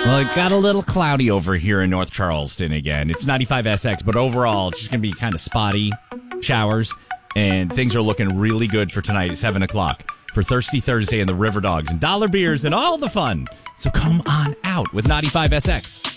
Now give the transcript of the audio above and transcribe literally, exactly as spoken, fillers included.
Well, it got a little cloudy over here in North Charleston again. It's ninety-five S X, but overall, it's just going to be kind of spotty showers, and things are looking really good for tonight at seven o'clock for Thirsty Thursday and the River Dogs and dollar beers and all the fun. So come on out with ninety-five S X.